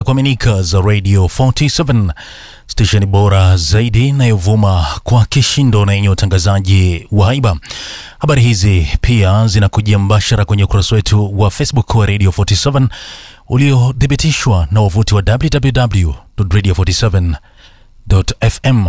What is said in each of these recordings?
Kuaminika za Radio 47, station bora zaidi inayovuma kwa kishindo na yenye utangazaji wa haiba. Habari hizi pia zinakujia mbashara kwenye ukurasa wetu wa Facebook wa Radio 47 uliothibitishwa na wavuti wa www.radio47.fm.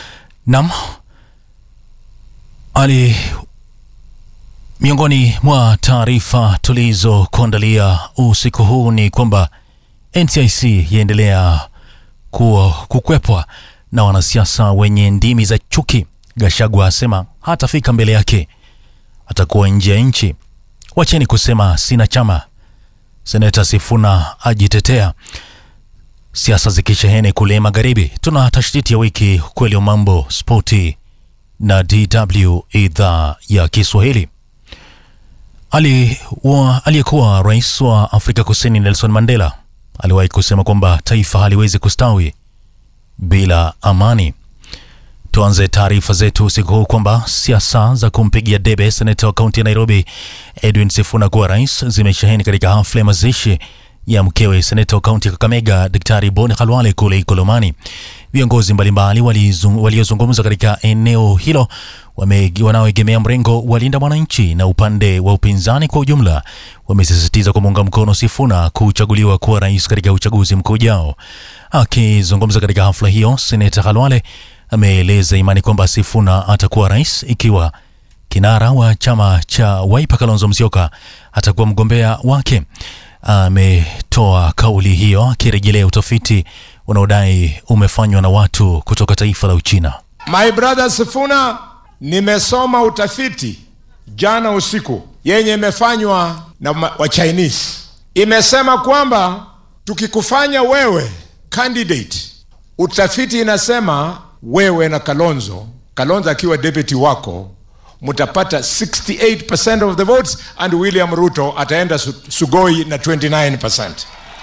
Miongoni mwa taarifa tulizokuandalia usiku huu ni kwamba NCIC yaendelea kukwepwa na wanasiasa wenye ndimi za chuki. Gachagua asema hatafika mbele yake, atakuwa nje ya nchi. Wacheni kusema sina chama. Seneta Sifuna ajitetea. Siasa zikisheheni kule magharibi. Tuna tashtiti ya wiki, kweli wa mambo, spoti na DW idhaa ya Kiswahili. Aliyekuwa rais wa Afrika Kusini Nelson Mandela aliwahi kusema kwamba taifa haliwezi kustawi bila amani. Tuanze taarifa zetu usiku huu kwamba siasa za kumpigia debe seneta wa kaunti ya Nairobi Edwin Sifuna kuwa rais zimesheheni katika hafla ya mazishi ya mkewe seneta wa kaunti ya Kakamega Daktari Boni Khalwale kule Ikolomani. Viongozi mbalimbali waliozungumza katika eneo hilo wanaoegemea mrengo wa Linda Mwananchi na upande wa upinzani kwa ujumla wamesisitiza kumuunga mkono Sifuna kuchaguliwa kuwa rais katika uchaguzi mkuu ujao. Akizungumza katika hafla hiyo, seneta Khalwale ameeleza imani kwamba Sifuna atakuwa rais ikiwa kinara wa chama cha Wiper Kalonzo Musyoka atakuwa mgombea wake. Ametoa kauli hiyo akirejelea utafiti unaodai umefanywa na watu kutoka taifa la Uchina. My brother Sifuna, nimesoma utafiti jana usiku yenye imefanywa na wa Chinese. Imesema kwamba tukikufanya wewe candidate, utafiti inasema wewe na Kalonzo akiwa deputy wako, mutapata 68% of the votes and William Ruto ataenda Sugoi na 29%.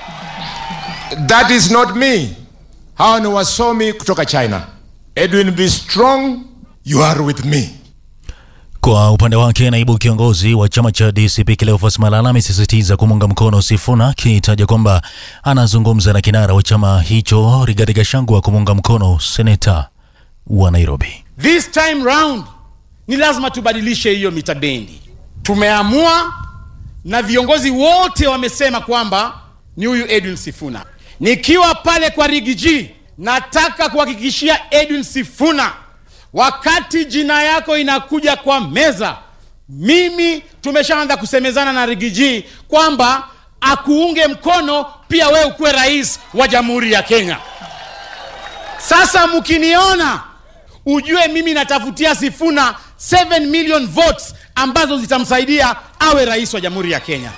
That is not me. Hao ni wasomi kutoka China. Edwin, be strong, you are with me. Kwa upande wake, naibu kiongozi wa chama cha DCP Cleophas Malala amesisitiza kumunga mkono Sifuna, akitaja kwamba anazungumza na kinara wa chama hicho Rigathi Gachagua kumunga mkono seneta wa Nairobi. This time round ni lazima tubadilishe hiyo mitabendi. Tumeamua na viongozi wote wamesema kwamba ni huyu Edwin Sifuna. Nikiwa pale kwa Rigiji, nataka kuhakikishia Edwin Sifuna, wakati jina yako inakuja kwa meza, mimi tumeshaanza kusemezana na Rigiji kwamba akuunge mkono pia wewe ukuwe rais wa Jamhuri ya Kenya. Sasa mkiniona, ujue mimi natafutia Sifuna 7 million votes ambazo zitamsaidia awe rais wa Jamhuri ya Kenya.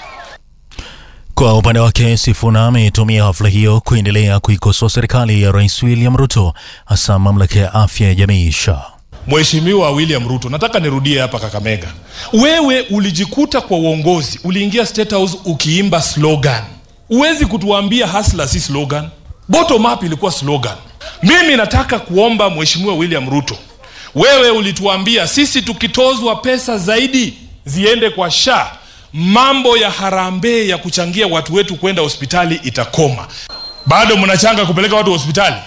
Kwa upande wake, Sifuna ametumia hafla hiyo kuendelea kuikosoa serikali ya Rais William Ruto, hasa mamlaka ya afya ya jamii SHA. Mheshimiwa William Ruto, nataka nirudie hapa Kakamega. Wewe ulijikuta kwa uongozi, uliingia State House ukiimba slogan. Uwezi kutuambia hustler si slogan. Bottom up ilikuwa slogan. Mimi nataka kuomba Mheshimiwa William Ruto, wewe ulituambia sisi tukitozwa pesa zaidi ziende kwa SHA, mambo ya harambee ya kuchangia watu wetu kwenda hospitali itakoma. Bado mnachanga kupeleka watu hospitali?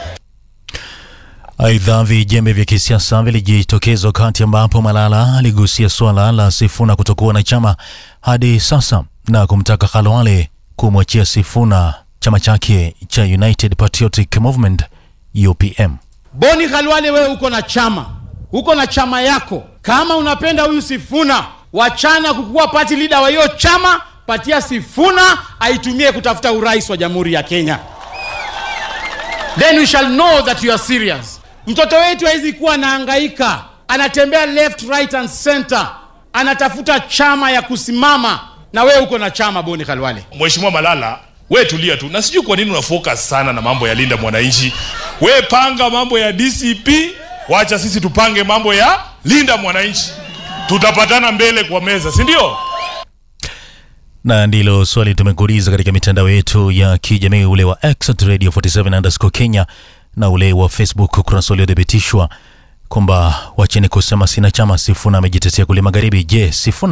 Aidha, vijembe vya kisiasa vilijitokeza wakati ambapo Malala aligusia swala la Sifuna kutokuwa na chama hadi sasa na kumtaka Khalwale kumwachia Sifuna chama chake cha United Patriotic Movement UPM. Boni Khalwale, wewe uko na chama yako. Kama unapenda huyu Sifuna, wachana kukuwa party leader wa hiyo chama, patia Sifuna aitumie kutafuta urais wa Jamhuri ya Kenya. Then we shall know that you are serious. Mtoto wetu haizi kuwa anahangaika, anatembea left, right and center, anatafuta chama ya kusimama, na wewe uko na chama Boni Khalwale. Mheshimiwa Malala, wewe tulia tu. Na sijui kwa nini unafocus sana na mambo ya Linda Mwananchi. Wewe panga mambo ya DCP, wacha sisi tupange mambo ya Linda Mwananchi. Tutapatana mbele kwa meza, si ndio? Na ndilo swali tumekuuliza katika mitandao yetu ya kijamii, ule wa X Radio 47_Kenya na ule wa Facebook, kurasa uliothibitishwa kwamba wacheni kusema sina chama. Sifuna amejitetea kule magharibi. Je, Sifuna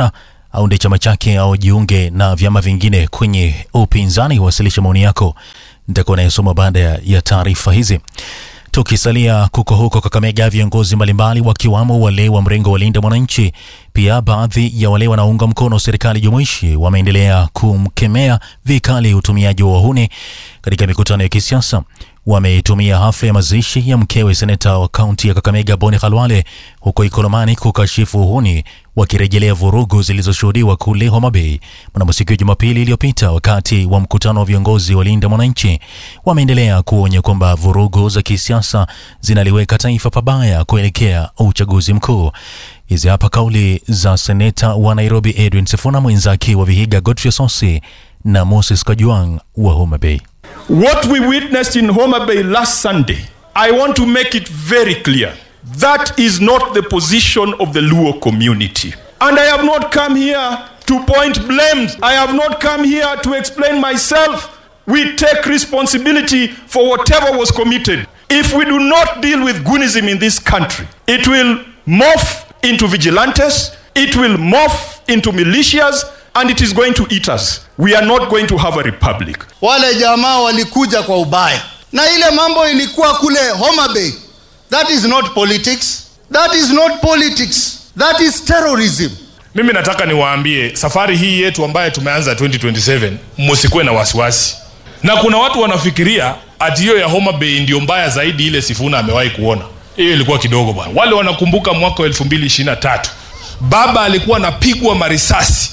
aunde chama chake au jiunge na vyama vingine kwenye upinzani. Wasilisha maoni yako, nitakuwa nayasoma baada ya taarifa hizi. Tukisalia huko Kakamega, viongozi mbalimbali wakiwamo wale wa mrengo wa Linda Mwananchi, pia baadhi ya wale wanaunga mkono serikali jumuishi wameendelea kumkemea vikali utumiaji wa wahuni katika mikutano ya kisiasa. Wametumia hafla ya mazishi ya mkewe seneta wa kaunti ya Kakamega Boni Khalwale huko Ikolomani kukashifu uhuni, wakirejelea vurugu zilizoshuhudiwa kule Homa Bay mnamo siku ya Jumapili iliyopita wakati wa mkutano wa viongozi wa Linda Mwananchi. Wameendelea kuonya kwamba vurugu za kisiasa zinaliweka taifa pabaya kuelekea uchaguzi mkuu. Hizi hapa kauli za seneta wa Nairobi Edwin Sifuna, mwenzake wa Vihiga Godfrey Osotsi na Moses Kajwang wa Homa Bay. What we witnessed in Homa Bay last Sunday, I want to make it very clear. That is not the position of the Luo community. And I have not come here to point blames. I have not come here to explain myself. We take responsibility for whatever was committed. If we do not deal with Goonism in this country, it will morph into vigilantes, it will morph into militias, and it is going to eat us. We are not going to have a republic. Wale jamaa walikuja kwa ubaya. Na ile mambo ilikuwa kule Homa Bay. That is not politics. That is not politics. That is terrorism. Mimi nataka niwaambie safari hii yetu ambayo tumeanza 2027, msikuwe na wasiwasi. Na kuna watu wanafikiria ati hiyo ya Homa Bay ndio mbaya zaidi ile Sifuna amewahi kuona. Hiyo ilikuwa kidogo bwana. Wale wanakumbuka mwaka 2023. Baba alikuwa anapigwa marisasi.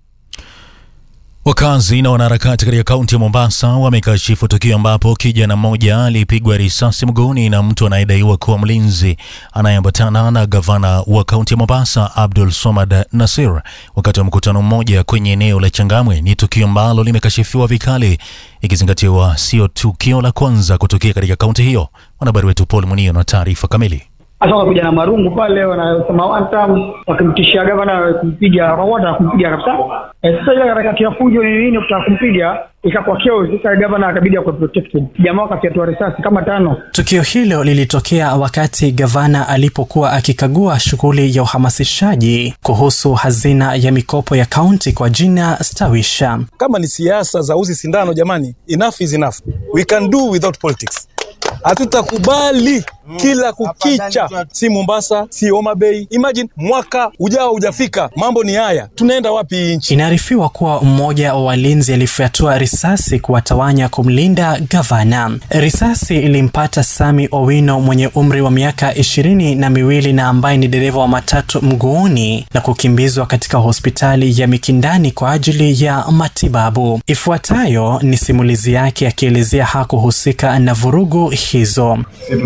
Wakazi na wanaharakati katika kaunti ya Mombasa wamekashifu tukio ambapo kijana mmoja alipigwa risasi mguuni na mtu anayedaiwa kuwa mlinzi anayeambatana na gavana wa kaunti ya Mombasa Abdul Somad Nasir wakati wa mkutano mmoja kwenye eneo la Changamwe. Ni tukio ambalo limekashifiwa vikali, ikizingatiwa sio tukio la kwanza kutokea katika kaunti hiyo. Mwanahabari wetu Paul Munio na taarifa kamili. Atoka kuja na marungu pale wanasema one wakimtishia gavana kumpiga rawada kumpiga kabisa. Sasa ile harakati ya fujo ni nini kutaka kumpiga ikakuwa chaos. Sasa gavana akabidi akuwe protected. Jamaa wakafyatua risasi kama 5. Tukio hilo lilitokea wakati gavana alipokuwa akikagua shughuli ya uhamasishaji kuhusu hazina ya mikopo ya kaunti kwa jina Stawisha. Kama ni siasa za uzi sindano, jamani, enough is enough. We can do without politics. Hatutakubali kila kukicha, si Mombasa, si Homa Bay. Imagine mwaka ujao hujafika, mambo ni haya. Tunaenda wapi nchi? Inaarifiwa kuwa mmoja wa walinzi alifyatua risasi kuwatawanya kumlinda gavana. Risasi ilimpata Sami Owino mwenye umri wa miaka 22 na ambaye ni dereva wa matatu mguuni na kukimbizwa katika hospitali ya Mikindani kwa ajili ya matibabu. Ifuatayo ni simulizi yake akielezea hakuhusika na vurugu hizo.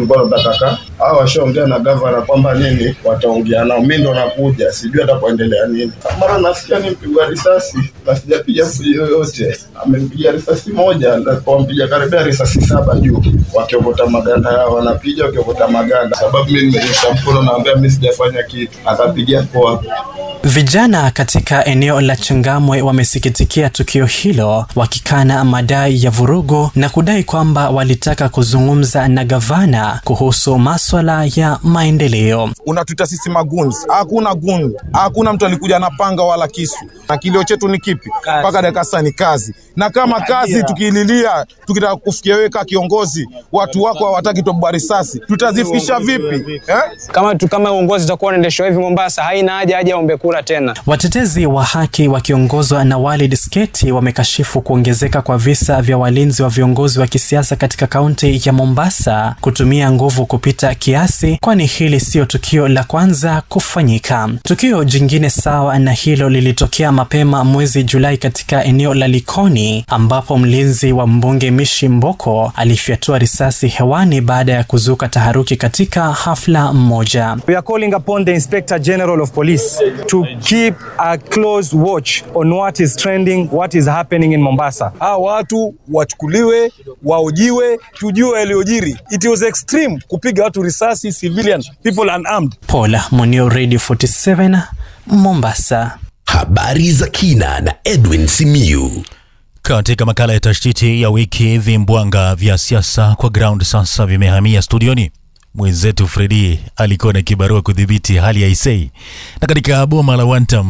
Hao washaongea na gavana kwamba nini wataongea nao, mimi ndo nakuja, sijui atakuendelea nini. Mara nasikia nimpigwa risasi na sijapiga fujo yoyote. Amempiga risasi moja na kumpiga karibia risasi 7 juu. Wakiokota maganda yao wanapiga, wakiokota maganda. Sababu mimi nimenyosha mkono naambia mimi sijafanya kitu. Akapigia poa. Vijana katika eneo la Changamwe wamesikitikia tukio hilo, wakikana madai ya vurugu na kudai kwamba walitaka kuzungumza na gavana kuhusu masuala ya maendeleo. Unatuita sisi magunzi. Hakuna gunzi. Hakuna mtu alikuja na panga wala kisu. Na kilio chetu ni kipi? Mpaka dakika sasa ni kazi. Na kama kazi tukililia, tukitaka kufikia wewe kama kiongozi, watu wako hawataki tubwa risasi, tutazifikisha vipi? Kama uongozi utakuwa unaendeshwa hivi Mombasa, haina haja ombe kura tena. Watetezi wa haki wakiongozwa na Walid Sketi wamekashifu kuongezeka kwa visa vya walinzi wa viongozi wa kisiasa katika kaunti ya Mombasa kutumia nguvu kupita kiasi, kwani hili sio tukio la kwanza kufanyika. Tukio jingine sawa na hilo lilitokea mapema mwezi Julai katika eneo la Likoni, ambapo mlinzi wa mbunge Mishi Mboko alifyatua risasi hewani baada ya kuzuka taharuki katika hafla moja. We are calling upon the Inspector General of Police to keep a close watch on what is trending, what is happening in Mombasa. Hao watu wachukuliwe, waojiwe, tujue yaliyojiri. It was extreme kupiga watu risasi, civilian people unarmed. Paul Munio, Radio 47, Mombasa. Habari za kina na Edwin Simiyu. Katika makala ya tashtiti ya wiki, vimbwanga vya siasa kwa ground sasa vimehamia studioni. Mwenzetu Freddy alikuwa na kibarua kudhibiti hali ya Isei. Na katika boma la Wantam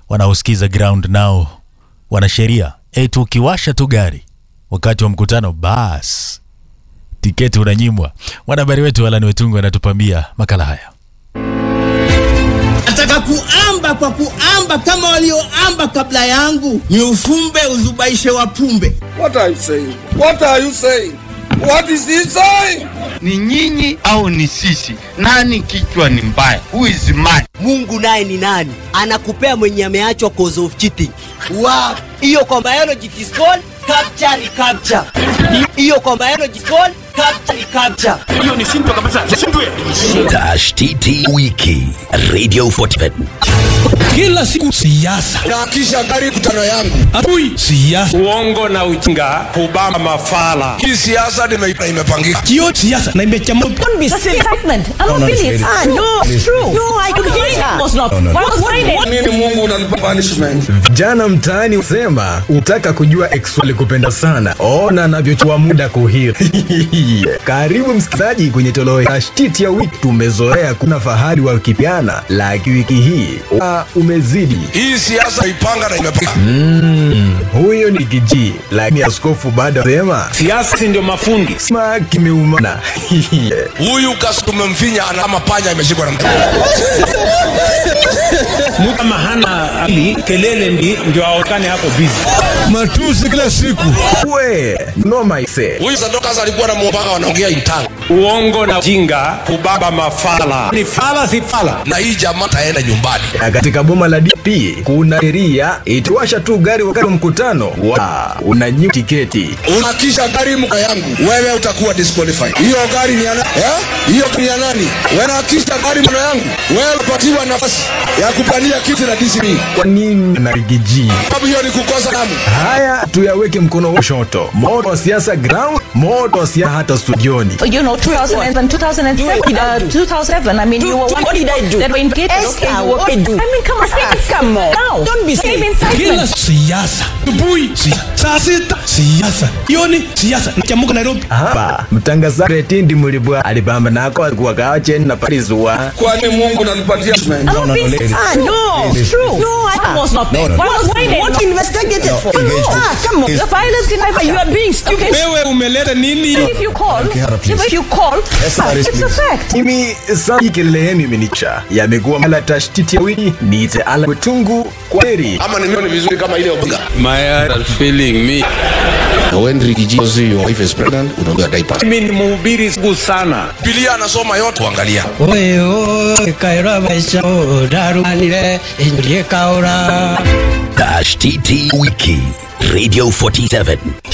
wanaosikiza ground nao wana sheria. Eti ukiwasha tu gari wakati wa mkutano bas tiketi unanyimwa. Mwanahabari wetu Alani Wetungu anatupambia makala haya. Nataka kuamba kwa kuamba kama walioamba kabla yangu, ni ufumbe uzubaishe wapumbe. What are you saying? What are you saying? What is he saying? Ni nyinyi au ni sisi? Nani kichwa ni mbaya? Who is mad? Mungu naye ni nani? Anakupea mwenye ameachwa cause of cheating. Wow. Hiyo kwa biology is called capture. Hiyo kwa biology is called capture. Hiyo ni simple kabisa. Simple. Tashtiti wiki Radio 47. Kila siku siasa. Na kisha gari kutano yangu. Atui siasa. Uongo na ujinga kubamba mafala. Hii siasa imepangika. Kio siasa na imechamua. Don't be silly. I'm not feeling it. No, it's true. No, I could hear that. Was not. Nini Mungu unanipa punishment? Jana mtaani usema utaka kujua ex alikupenda sana. Ona anavyochukua muda kuhiri. Karibu msikilizaji kwenye toleo tashtiti ya wiki. Tumezoea kuna fahari wa kipiana, lakini wiki hii umezidi. Hii siasa ipanga na imepanga. Huyo ni Gigi, lakini askofu baada sema siasa ndio mafundi. Sima kimeumana. Huyu kasumemfinya ana kama panya imeshikwa na mtu. Mtu mahana ali kelele ndio aonekane hapo busy. Matusi kila siku. We, no my say. Huyu Sandoka alikuwa na mpaka wanaongea intanga. Uongo na jinga kubaba mafala. Ni fala si fala. Na hii jamaa taenda nyumbani. Katika boma la DP kuna sheria itawasha tu gari wakati wa mkutano. Unanyima tiketi. Unakisha gari mka yangu, wewe utakuwa disqualified. Hiyo gari ni ana hiyo ni nani? Wewe unakisha gari mna yangu, wewe unapatiwa nafasi ya kupania kiti la DCP. Kwa nini na Gigi? Sababu hiyo ni kukosa damu. Haya tuyaweke mkono wa shoto. Moto wa siasa ground, moto wa siasa hata studioni. You know, 2007, I mean, you were what did I do? That were indicated, okay, what did I do? I mean, come on. Now, don't be silly. Kila siasa. Tubui siasa. Siasa. Yoni siasa. Nachamuka Nairobi. Hapa mtangazaji Tindi Mulibwa alibamba nako alikuwa kawache na Parizwa. Kwani Mungu ananipatia no, it's true. No, I was not there. What investigated for? Come on. The violence in Nigeria, you are being stupid. Wewe umeleta nini? If you call, it's a fact. Mimi sasa keleheni minicha. Yamekuwa mala tashtiti ya wiki. Niite Alani Wetungu kwa heri. Ama nimeona vizuri kama ile obuga. My eyes are feeling me. When Gigi your wife is pregnant, unaongea diaper. Mimi ni mhubiri siku sana. Biblia anasoma yote angalia. Oye kaira maisha daruanile injie kaura. Tashtiti wiki Radio 47.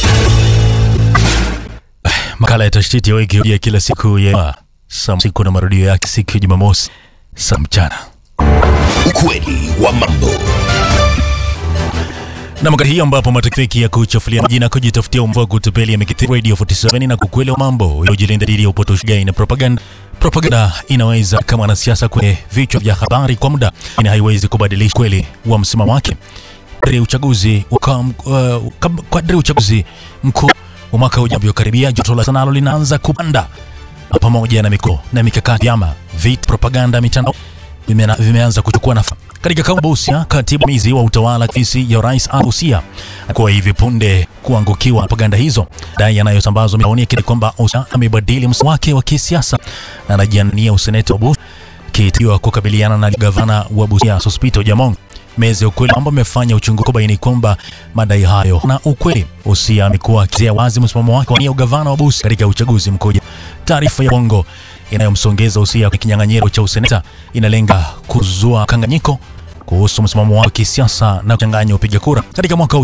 Makala ya tashtiti ya wiki ya kila siku ya saa siku na marudio yake siku ya Jumamosi saa mchana. Ukweli wa mambo. Na makala hii ambapo matakfiki ya kuchafulia majina kujitafutia umvua kutupeli yamekithiri Radio 47 na kukweli wa mambo ujilinda dhidi ya upotoshaji na propaganda. Propaganda inaweza kama wanasiasa kwenye vichwa vya habari kwa muda, ina haiwezi kubadilisha kweli wa msimamo wake. Kadri uchaguzi mkuu wa mwaka ujao karibia, joto la sanalo linaanza kupanda pamoja na miko na mikakati ya vita propaganda mitandao vimeanza kuchukua nafasi katika kaunti Busia. Katibu mizi wa utawala ofisi ya Rais Busia kwa hivi punde kuangukiwa propaganda hizo, dai yanayosambazwa mitandaoni kwamba Busia amebadili msimamo wake wa kisiasa na anajiania useneta wa Busia kitiwa kukabiliana na gavana wa Busia Sospito Jamong. Mezi ukweli kwamba amefanya uchunguzi kubaini kwamba madai hayo na ukweli. Busia amekuwa akizia wazi msimamo wake kwa ugavana wa Busia katika uchaguzi mkuu. Taarifa ya bongo inayomsongeza Busia kwa kinyang'anyiro cha useneta inalenga kuzua kanganyiko kuhusu msimamo wake wa kisiasa na kuchanganya upiga kura katika mwaka